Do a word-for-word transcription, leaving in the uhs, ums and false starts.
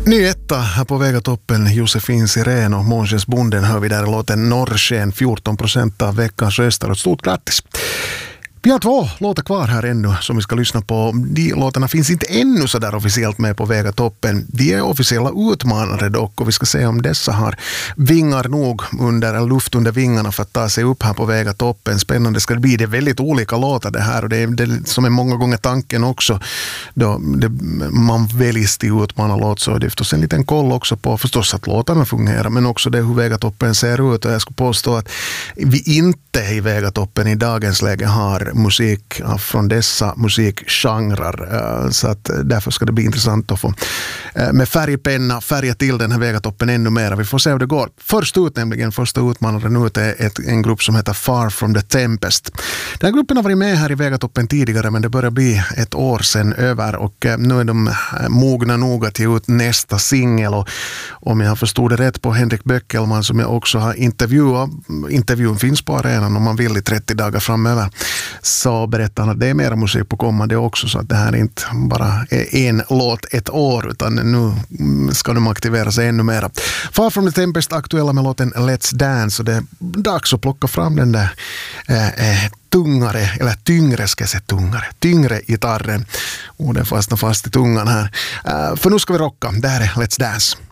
Ny etta här på Vega toppen, Josefin Sirén och Månsens Bonden hör vi där låten Norrsken, fjorton procent av veckans röster och stort grattis. Vi har två låtar kvar här ännu som vi ska lyssna på. De låtarna finns inte ännu så där officiellt med på Vega toppen. De är officiella utmanare dock och vi ska se om dessa har vingar nog under, eller luft under vingarna för att ta sig upp här på Vega toppen. Spännande ska det bli. Det är väldigt olika låtar det här och det är det som är många gånger tanken också. Då det, man väljs till utmanarlåt så är det förstås en liten koll också på förstås att låtarna fungerar men också det hur Vega toppen ser ut och jag skulle påstå att vi inte i Vega toppen i dagens läge har musik från dessa musikgenrer så att därför ska det bli intressant att få med färgpenna färga till den här Vegatoppen ännu mer. Vi får se hur det går. Först ut nämligen, första utmanaren ut är ett, en grupp som heter Far from the Tempest. Den här gruppen har varit med här i Vegatoppen tidigare men det börjar bli ett år sedan över och nu är de mogna nog att ge ut nästa singel och om jag förstod det rätt på Henrik Böckelman som jag också har intervjuat, intervjun finns på arenan om man vill i trettio dagar framöver. Så berättar han att det är mer musik på kommande också så att det här är inte bara en låt ett år utan nu ska de aktivera sig ännu mer. Far from the Tempest aktuella med låten Let's Dance och det är dags att plocka fram den där eh, tungare, eller tyngre ska jag säga tungare, tyngre gitarren och den fastnar fast i tungan här. Uh, för nu ska vi rocka, det här är Let's Dance.